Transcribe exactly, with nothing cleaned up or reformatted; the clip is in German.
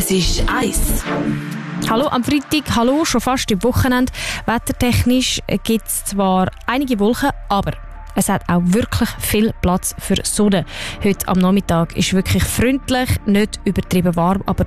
Es ist eins. Hallo am Freitag, hallo, schon fast im Wochenende. Wettertechnisch gibt es zwar einige Wolken, aber es hat auch wirklich viel Platz für Sonne. Heute am Nachmittag ist wirklich freundlich, nicht übertrieben warm, aber